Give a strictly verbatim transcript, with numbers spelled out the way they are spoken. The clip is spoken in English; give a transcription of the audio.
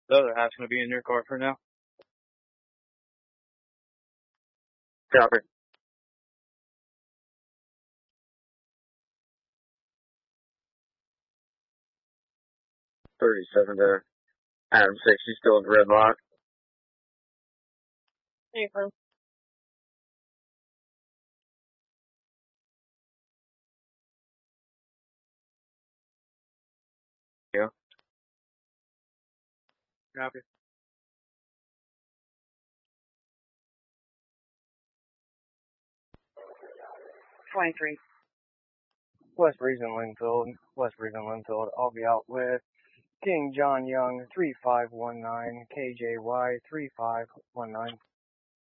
The other half's going to be in your car for now. Copy. thirty-seven to Adam six, he's still in the red line. Hey, firm. Yeah. Copy. twenty-three. West Reason Linfield, West Reason Linfield. I'll be out with King John Young, three five one nine, K J Y, three five one nine.